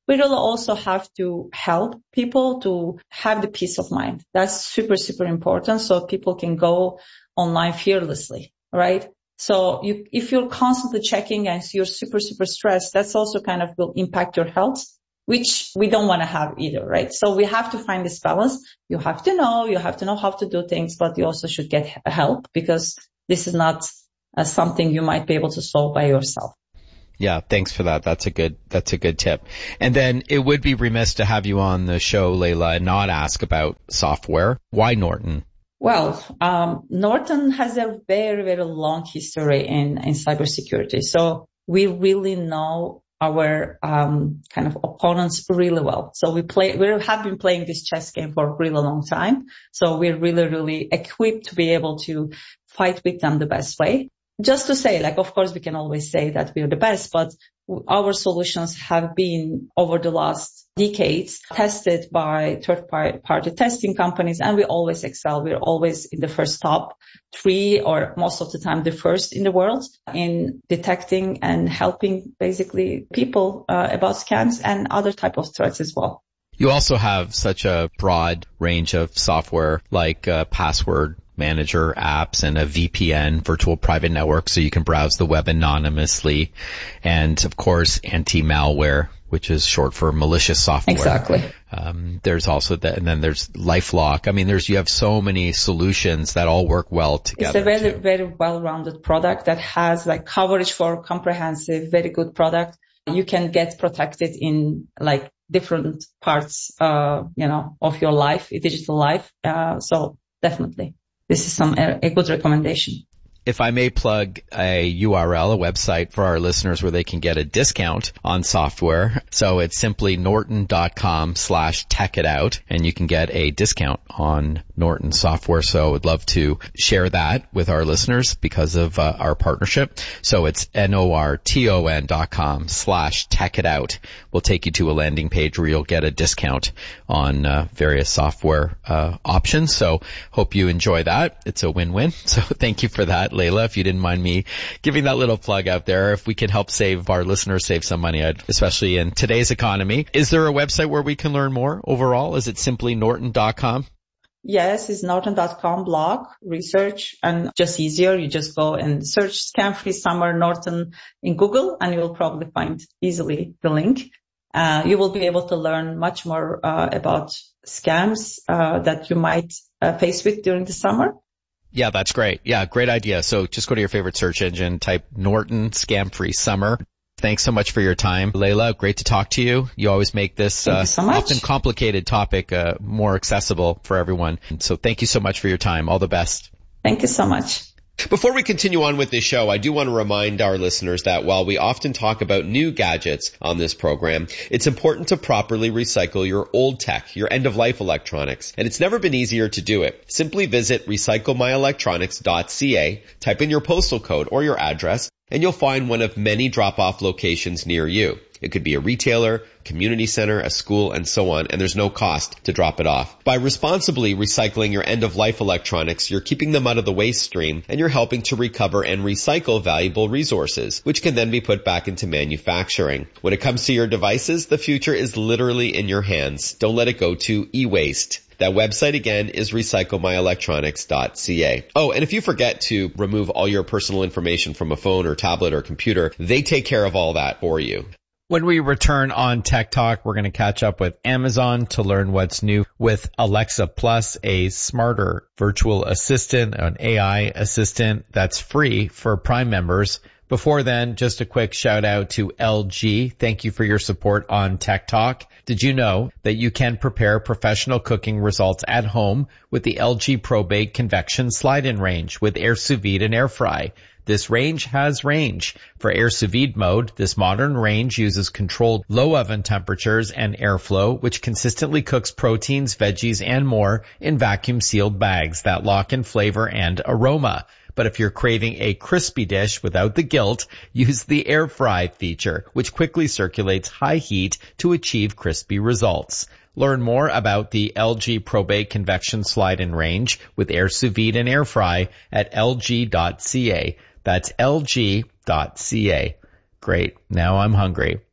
we really also have to help people to have the peace of mind. That's super, super important. So people can go online fearlessly, right? So you, if you're constantly checking and you're super, super stressed, that's also kind of will impact your health, which we don't want to have either, right? So we have to find this balance. You have to know, you have to know how to do things, but you also should get help because this is not uh, something you might be able to solve by yourself. Yeah, thanks for that. That's a good, that's a good tip. And then it would be remiss to have you on the show, Layla, and not ask about software. Why Norton? Well, um, Norton has a very, very long history in, in cybersecurity. So we really know our, um, kind of opponents really well. So we play, we have been playing this chess game for a really long time. So we're really, really equipped to be able to fight with them the best way. Just to say, like, of course, we can always say that we're the best, but our solutions have been over the last decades tested by third-party testing companies, and we always excel. We're always in the first top three, or most of the time the first in the world in detecting and helping basically people uh, about scams and other type of threats as well. You also have such a broad range of software like uh, password manager apps and a V P N, virtual private network, so you can browse the web anonymously, and of course anti-malware, which is short for malicious software. Exactly. Um, there's also that, and then there's LifeLock. I mean, there's you have so many solutions that all work well together. It's a very, too. very well-rounded product that has like coverage for comprehensive, very good product. You can get protected in like different parts, uh, you know, of your life, digital life. Uh, so definitely. This is some a good recommendation. If I may plug a U R L, a website for our listeners where they can get a discount on software. So it's simply norton.com slash tech it out, and you can get a discount on Norton software. So I would love to share that with our listeners because of uh, our partnership. So it's N-O-R-T-O-N dot com slash tech it out. We'll take you to a landing page where you'll get a discount on uh, various software uh, options. So hope you enjoy that. It's a win-win. So thank you for that, Layla, if you didn't mind me giving that little plug out there. If we can help save our listeners save some money, I'd, especially in today's economy. Is there a website where we can learn more overall? Is it simply norton dot com? Yes, it's norton dot com blog, research, and just easier. You just go and search scam-free summer Norton in Google, and you will probably find easily the link. Uh, you will be able to learn much more uh, about scams uh, that you might uh, face with during the summer. Yeah, that's great. Yeah, great idea. So just go to your favorite search engine, type Norton Scam-Free Summer. Thanks so much for your time, Layla. Great to talk to you. You always make this uh, so often complicated topic uh, more accessible for everyone. So thank you so much for your time. All the best. Thank you so much. Before we continue on with this show, I do want to remind our listeners that while we often talk about new gadgets on this program, it's important to properly recycle your old tech, your end-of-life electronics. And it's never been easier to do it. Simply visit recycle my electronics dot c a, type in your postal code or your address, and you'll find one of many drop-off locations near you. It could be a retailer, community center, a school, and so on, and there's no cost to drop it off. By responsibly recycling your end-of-life electronics, you're keeping them out of the waste stream, and you're helping to recover and recycle valuable resources, which can then be put back into manufacturing. When it comes to your devices, the future is literally in your hands. Don't let it go to e-waste. That website again is recycle my electronics dot c a. Oh, and if you forget to remove all your personal information from a phone or tablet or computer, they take care of all that for you. When we return on Tech Talk, we're going to catch up with Amazon to learn what's new with Alexa Plus, a smarter virtual assistant, an A I assistant that's free for Prime members. Before then, just a quick shout out to L G. Thank you for your support on Tech Talk. Did you know that you can prepare professional cooking results at home with the L G ProBake Convection Slide-In Range with air sous vide and air fry? This range has range. For air sous vide mode, this modern range uses controlled low oven temperatures and airflow, which consistently cooks proteins, veggies, and more in vacuum-sealed bags that lock in flavor and aroma. But if you're craving a crispy dish without the guilt, use the air fry feature, which quickly circulates high heat to achieve crispy results. Learn more about the L G ProBake Convection Slide-In Range with air sous vide and air fry at L G dot C A. That's L G dot C A. Great. Now I'm hungry.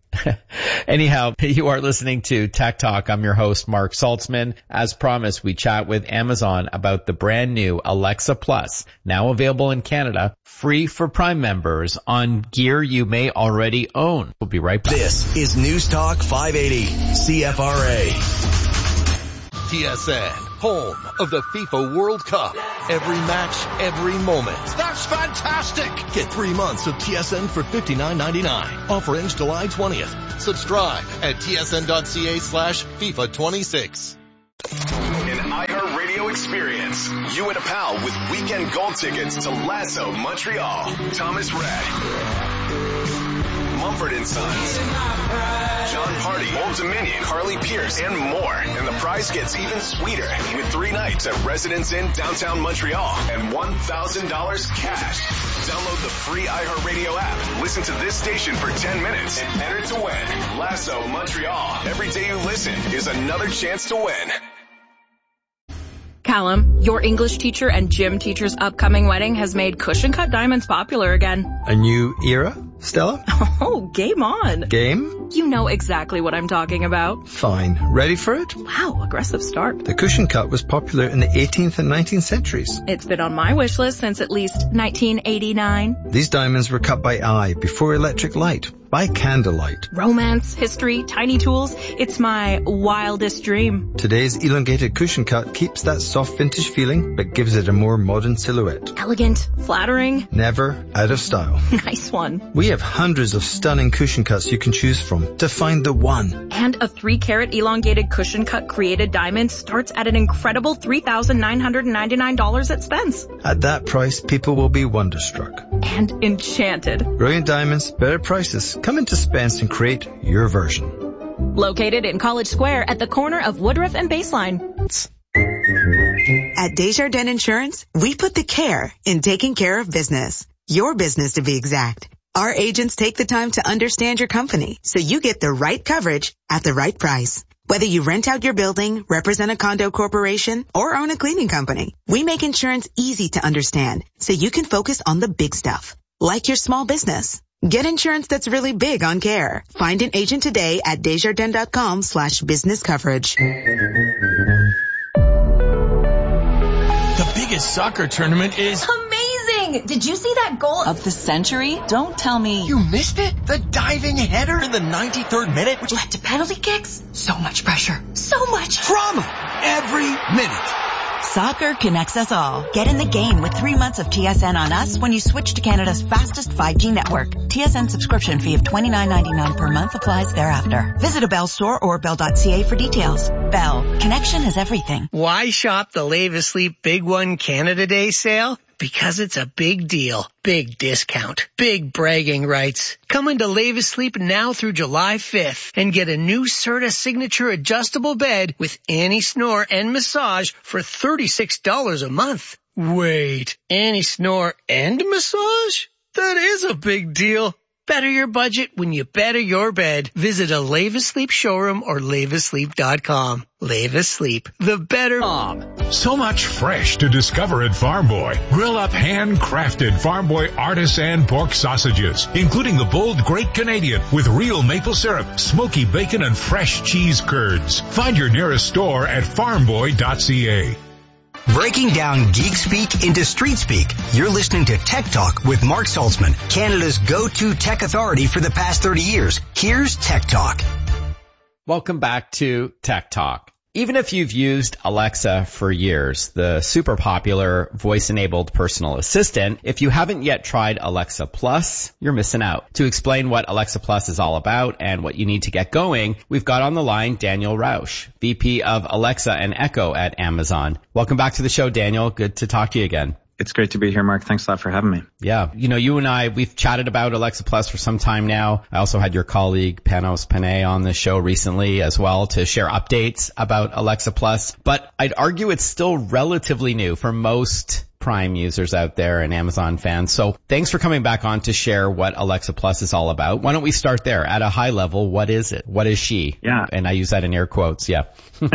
Anyhow, you are listening to Tech Talk. I'm your host, Mark Saltzman. As promised, we chat with Amazon about the brand new Alexa Plus, now available in Canada, free for Prime members on gear you may already own. We'll be right back. This is News Talk five eighty C F R A. T S N, home of the FIFA World Cup. Every match, every moment. That's fantastic! Get three months of T S N for fifty-nine ninety-nine. Offer ends July twentieth. Subscribe at tsn.ca slash FIFA 26. An iHeartRadio experience. You and a pal with weekend gold tickets to Lasso Montreal. Thomas Rhett. Mumford and Sons, John Party, Old Dominion, Carly Pierce, and more. And the prize gets even sweeter with three nights at Residence Inn downtown Montreal and one thousand dollars cash. Download the free iHeartRadio app. Listen to this station for ten minutes and enter to win. Lasso Montreal. Every day you listen is another chance to win. Callum, your English teacher and gym teacher's upcoming wedding has made cushion cut diamonds popular again. A new era, Stella? Oh, game on. Game? You know exactly what I'm talking about. Fine. Ready for it? Wow, aggressive start. The cushion cut was popular in the eighteenth and nineteenth centuries. It's been on my wish list since at least nineteen eighty-nine. These diamonds were cut by eye before electric light. By candlelight. Romance, history, tiny tools. It's my wildest dream. Today's elongated cushion cut keeps that soft vintage feeling, but gives it a more modern silhouette. Elegant, flattering. Never out of style. Nice one. We have hundreds of stunning cushion cuts you can choose from to find the one. And a three carat elongated cushion cut created diamond starts at an incredible three thousand nine hundred ninety-nine dollars at Spence. At that price, people will be wonderstruck. And enchanted. Brilliant diamonds, better prices. Come into Spence and create your version. Located in College Square at the corner of Woodruff and Baseline. At Desjardins Insurance, we put the care in taking care of business. Your business, to be exact. Our agents take the time to understand your company so you get the right coverage at the right price. Whether you rent out your building, represent a condo corporation, or own a cleaning company, we make insurance easy to understand so you can focus on the big stuff, like your small business. Get insurance that's really big on care. Find an agent today at Desjardins.com slash business coverage. The biggest soccer tournament is amazing! Did you see that goal of the century? Don't tell me. You missed it? The diving header in the ninety-third minute, which led to penalty kicks? So much pressure. So much drama every minute. Soccer connects us all. Get in the game with three months of T S N on us when you switch to Canada's fastest five G network. T S N subscription fee of twenty-nine ninety-nine per month applies thereafter. Visit a Bell store or bell dot c a for details. Bell. Connection is everything. Why shop the Lave Asleep Big One Canada Day sale? Because it's a big deal, big discount, big bragging rights. Come into Lave Asleep now through July fifth and get a new Serta Signature adjustable bed with anti-snore and massage for thirty-six dollars a month. Wait, anti-snore and massage? That is a big deal. Better your budget when you better your bed. Visit a Lave Asleep showroom or lave asleep dot com. Lave Asleep, the better mom. So much fresh to discover at Farm Boy. Grill up handcrafted Farm Boy artisan pork sausages, including the bold Great Canadian with real maple syrup, smoky bacon, and fresh cheese curds. Find your nearest store at farm boy dot c a. Breaking down geek speak into street speak. You're listening to Tech Talk with Mark Saltzman, Canada's go-to tech authority for the past thirty years. Here's Tech Talk. Welcome back to Tech Talk. Even if you've used Alexa for years, the super popular voice-enabled personal assistant, if you haven't yet tried Alexa Plus, you're missing out. To explain what Alexa Plus is all about and what you need to get going, we've got on the line Daniel Rausch, V P of Alexa and Echo at Amazon. Welcome back to the show, Daniel. Good to talk to you again. It's great to be here, Mark. Thanks a lot for having me. Yeah. You know, you and I, we've chatted about Alexa Plus for some time now. I also had your colleague Panos Panay on the show recently as well to share updates about Alexa Plus. But I'd argue it's still relatively new for most Prime users out there and Amazon fans. So thanks for coming back on to share what Alexa Plus is all about. Why don't we start there? At a high level, what is it? What is she? Yeah. And I use that in air quotes. Yeah.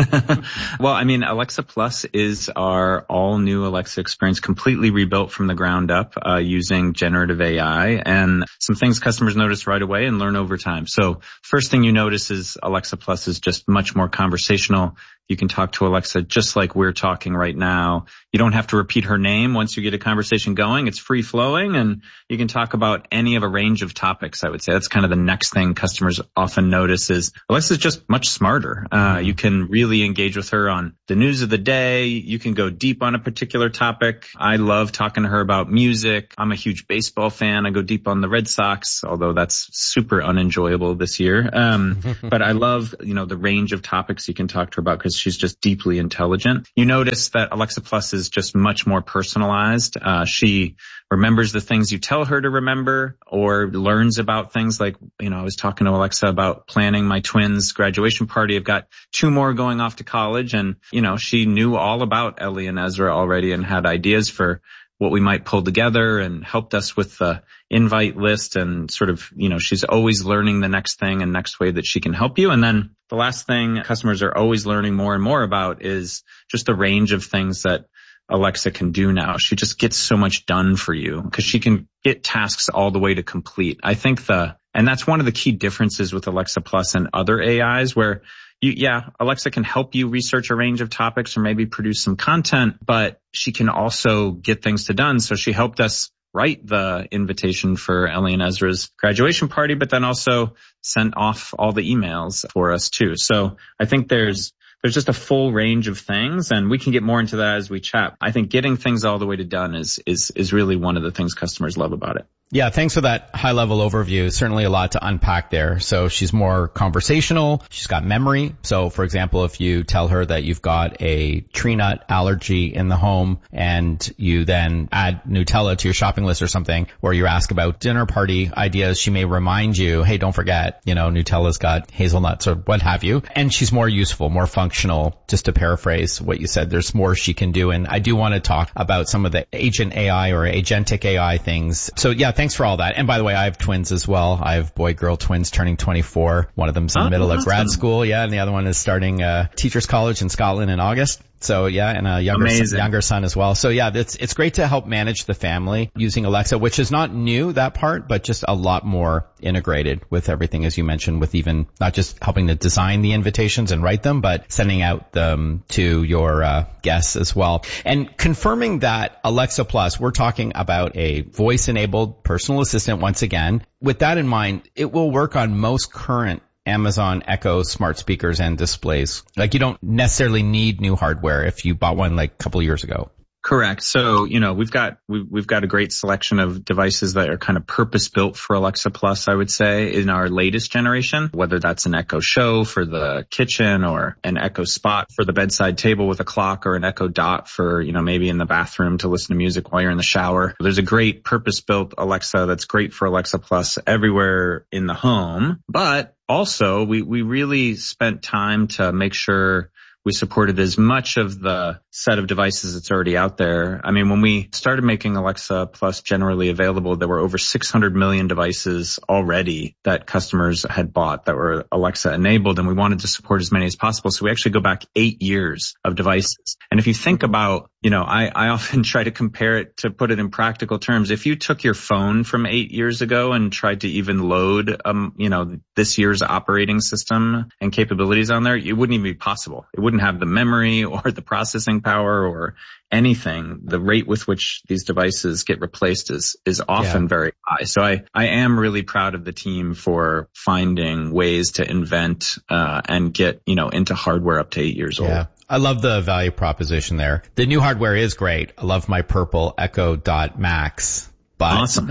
Well, I mean, Alexa Plus is our all new Alexa experience, completely rebuilt from the ground up, uh, using generative A I, and some things customers notice right away and learn over time. So first thing you notice is Alexa Plus is just much more conversational. You can talk to Alexa just like we're talking right now. You don't have to repeat her name once you get a conversation going. It's free flowing, and you can talk about any of a range of topics, I would say. That's kind of the next thing customers often notice is Alexa's just much smarter. Uh, you can really engage with her on the news of the day. You can go deep on a particular topic. I love talking to her about music. I'm a huge baseball fan. I go deep on the Red Sox, although that's super unenjoyable this year. Um, but I love, you know, the range of topics you can talk to her about because she's just deeply intelligent. You notice that Alexa Plus is just much more personalized. Uh, she remembers the things you tell her to remember, or learns about things like, you know, I was talking to Alexa about planning my twins' graduation party. I've got two more going off to college, and, you know, she knew all about Ellie and Ezra already and had ideas for what we might pull together and helped us with the invite list, and sort of, you know, she's always learning the next thing and next way that she can help you. And then the last thing customers are always learning more and more about is just the range of things that Alexa can do now. She just gets so much done for you because she can get tasks all the way to complete. I think the, and that's one of the key differences with Alexa Plus and other A Is where you, yeah, Alexa can help you research a range of topics or maybe produce some content, but she can also get things to done. So she helped us write the invitation for Ellie and Ezra's graduation party, but then also sent off all the emails for us too. So I think there's, There's just a full range of things, and we can get more into that as we chat. I think getting things all the way to done is is is really one of the things customers love about it. Yeah, thanks for that high-level overview. Certainly a lot to unpack there. So she's more conversational. She's got memory. So, for example, if you tell her that you've got a tree nut allergy in the home and you then add Nutella to your shopping list or something, or you ask about dinner party ideas, she may remind you, hey, don't forget, you know, Nutella's got hazelnuts or what have you. And she's more useful, more functional. Just to paraphrase what you said, there's more she can do. And I do want to talk about some of the agent A I or agentic A I things. So, yeah, thanks for all that. And by the way, I have twins as well. I have boy-girl twins turning twenty-four. One of them's in the oh, middle awesome. of grad school, yeah, and the other one is starting uh, teachers college in Scotland in August. So yeah, and a younger son, younger son as well. So yeah, it's it's great to help manage the family using Alexa, which is not new, that part, but just a lot more integrated with everything, as you mentioned, with even not just helping to design the invitations and write them, but sending out them to your uh, guests as well. And confirming that Alexa Plus, we're talking about a voice-enabled personal assistant once again. With that in mind, it will work on most current Amazon Echo smart speakers and displays. Like, you don't necessarily need new hardware if you bought one like a couple of years ago. Correct. So, you know, we've got, we've, we've got a great selection of devices that are kind of purpose built for Alexa Plus, I would say, in our latest generation, whether that's an Echo Show for the kitchen or an Echo Spot for the bedside table with a clock, or an Echo Dot for, you know, maybe in the bathroom to listen to music while you're in the shower. There's a great purpose built Alexa that's great for Alexa Plus everywhere in the home. But also we, we really spent time to make sure we supported as much of the set of devices that's already out there. I mean, when we started making Alexa Plus generally available, there were over six hundred million devices already that customers had bought that were Alexa enabled, and we wanted to support as many as possible. So we actually go back eight years of devices. And if you think about, you know, I, I often try to compare it, to put it in practical terms. If you took your phone from eight years ago and tried to even load, um, you know, this year's operating system and capabilities on there, it wouldn't even be possible. It wouldn't have the memory or the processing power or anything. The rate with which these devices get replaced is is often yeah. very high. So I, I am really proud of the team for finding ways to invent uh, and get, you know, into hardware up to eight years yeah. old. I love the value proposition there. The new hardware is great. I love my purple Echo Dot Max. But, awesome.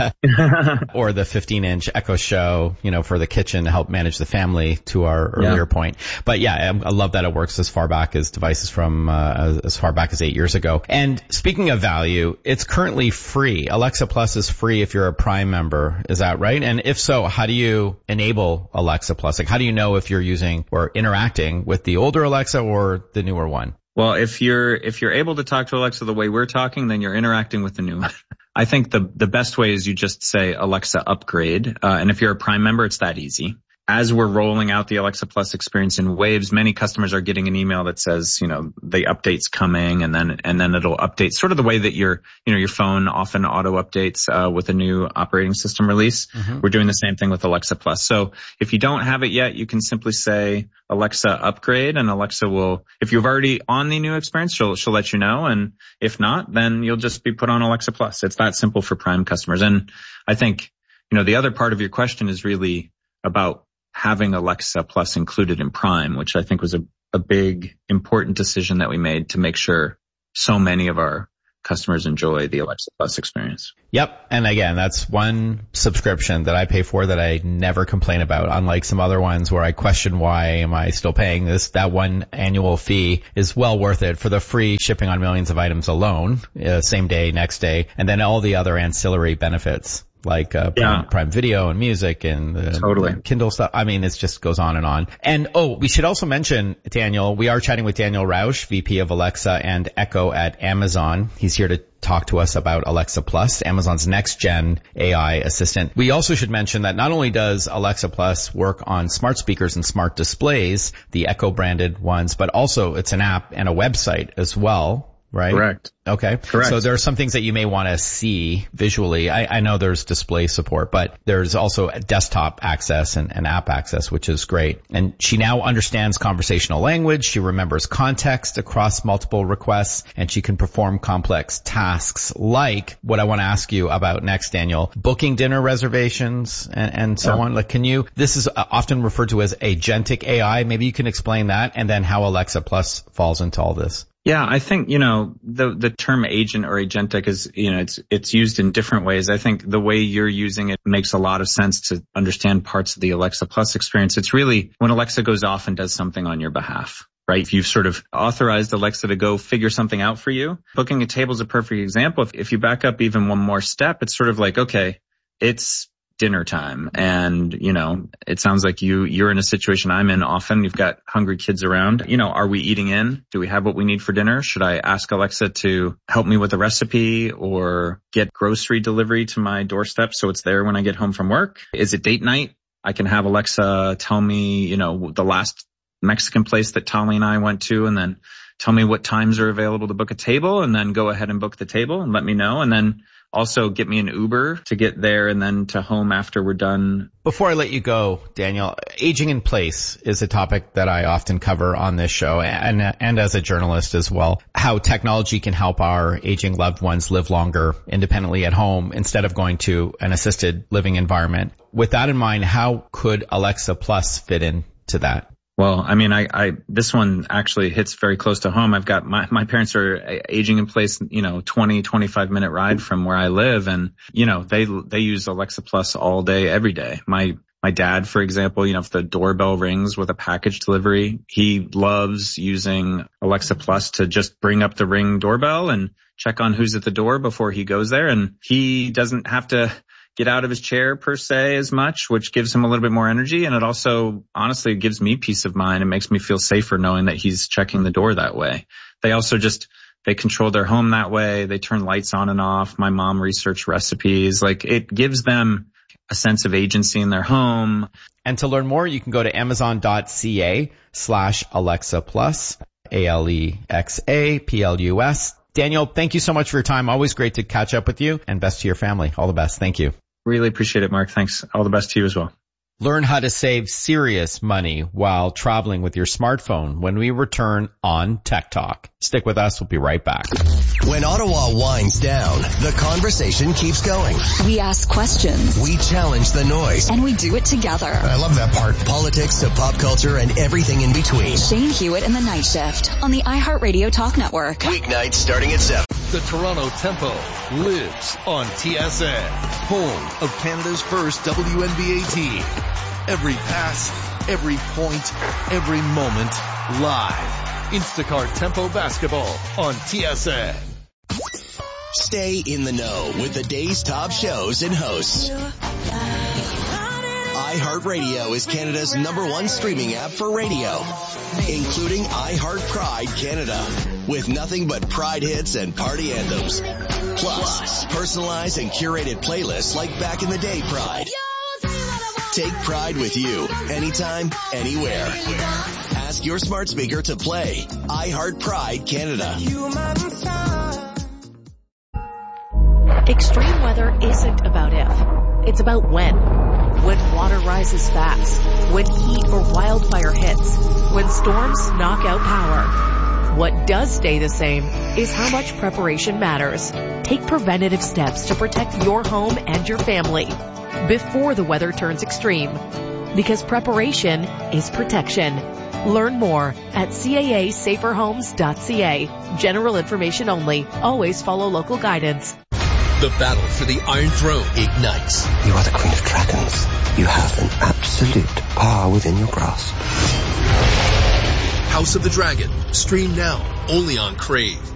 Or the fifteen inch Echo Show, you know, for the kitchen to help manage the family, to our earlier yeah. point. But yeah, I, I love that it works as far back as devices from uh, as far back as eight years ago. And speaking of value, it's currently free. Alexa Plus is free if you're a Prime member. Is that right? And if so, how do you enable Alexa Plus? Like, how do you know if you're using or interacting with the older Alexa or the newer one? Well, if you're if you're able to talk to Alexa the way we're talking, then you're interacting with the new one. I think the the best way is you just say Alexa upgrade, uh, and if you're a Prime member, it's that easy. As we're rolling out the Alexa Plus experience in waves, many customers are getting an email that says, you know, the update's coming, and then and then it'll update sort of the way that your, you know, your phone often auto updates uh, with a new operating system release. Mm-hmm. We're doing the same thing with Alexa Plus. So if you don't have it yet, you can simply say Alexa upgrade, and Alexa will, if you've already on the new experience, she'll she'll let you know, and if not, then you'll just be put on Alexa Plus. It's that simple for Prime customers. And I think, you know, the other part of your question is really about having Alexa Plus included in Prime, which I think was a, a big, important decision that we made to make sure so many of our customers enjoy the Alexa Plus experience. Yep. And again, that's one subscription that I pay for that I never complain about. Unlike some other ones where I question why am I still paying this, that one annual fee is well worth it for the free shipping on millions of items alone, uh, same day, next day, and then all the other ancillary benefits. Like uh, yeah. Prime, Prime Video and music and uh, totally. Kindle stuff. I mean, it just goes on and on. And oh, we should also mention, Daniel, we are chatting with Daniel Rausch, V P of Alexa and Echo at Amazon. He's here to talk to us about Alexa Plus, Amazon's next-gen A I assistant. We also should mention that not only does Alexa Plus work on smart speakers and smart displays, the Echo-branded ones, but also it's an app and a website as well. Right? Correct. Okay. Correct. So there are some things that you may want to see visually. I, I know there's display support, but there's also desktop access and, and app access, which is great. And she now understands conversational language. She remembers context across multiple requests, and she can perform complex tasks like what I want to ask you about next, Daniel, booking dinner reservations and, and so yeah. on. Like, can you, this is often referred to as agentic A I. Maybe you can explain that and then how Alexa Plus falls into all this. Yeah, I think, you know, the the term agent or agentic is, you know, it's it's used in different ways. I think the way you're using it makes a lot of sense to understand parts of the Alexa Plus experience. It's really when Alexa goes off and does something on your behalf, right? If you've sort of authorized Alexa to go figure something out for you. Booking a table is a perfect example. If, if you back up even one more step, it's sort of like, okay, it's dinner time. And, you know, it sounds like you, you're in a situation I'm in often. You've got hungry kids around. You know, are we eating in? Do we have what we need for dinner? Should I ask Alexa to help me with a recipe or get grocery delivery to my doorstep so it's there when I get home from work? Is it date night? I can have Alexa tell me, you know, the last Mexican place that Tali and I went to, and then tell me what times are available to book a table, and then go ahead and book the table and let me know. And then also get me an Uber to get there and then to home after we're done. Before I let you go, Daniel, aging in place is a topic that I often cover on this show and, and as a journalist as well. How technology can help our aging loved ones live longer independently at home instead of going to an assisted living environment. With that in mind, how could Alexa Plus fit into that? Well, I mean, I, I, this one actually hits very close to home. I've got my, my parents are aging in place, you know, twenty, twenty-five minute ride from where I live. And, you know, they, they use Alexa Plus all day, every day. My, my dad, for example, you know, if the doorbell rings with a package delivery, he loves using Alexa Plus to just bring up the Ring doorbell and check on who's at the door before he goes there. And he doesn't have to get out of his chair per se as much, which gives him a little bit more energy. And it also honestly gives me peace of mind. It makes me feel safer knowing that he's checking the door that way. They also just, they control their home that way. They turn lights on and off. My mom researched recipes. Like, it gives them a sense of agency in their home. And to learn more, you can go to amazon.ca slash Alexa Plus, A L E X A P L U S. Daniel, thank you so much for your time. Always great to catch up with you, and best to your family. All the best. Thank you. Really appreciate it, Mark. Thanks. All the best to you as well. Learn how to save serious money while traveling with your smartphone when we return on Tech Talk. Stick with us. We'll be right back. When Ottawa winds down, the conversation keeps going. We ask questions. We challenge the noise. And we do it together. I love that part. Politics to pop culture and everything in between. Shane Hewitt in the Night Shift on the iHeartRadio Talk Network. Weeknights starting at seven. The Toronto Tempo lives on T S N, home of Canada's first W N B A team. Every pass, every point, every moment, live. Instacart Tempo Basketball on T S N. Stay in the know with the day's top shows and hosts. iHeartRadio is Canada's number one streaming app for radio, including iHeart Pride Canada, with nothing but Pride hits and party anthems. Plus, personalized and curated playlists like Back in the Day Pride. Take Pride with you, anytime, anywhere. Ask your smart speaker to play iHeart Pride Canada. Extreme weather isn't about if, it's about when. When water rises fast, when heat or wildfire hits, when storms knock out power. What does stay the same is how much preparation matters. Take preventative steps to protect your home and your family before the weather turns extreme. Because preparation is protection. Learn more at C A A safer homes dot C A. General information only. Always follow local guidance. The battle for the Iron Throne ignites. You are the Queen of Dragons. You have an absolute power within your grasp. House of the Dragon. Stream now. Only on Crave.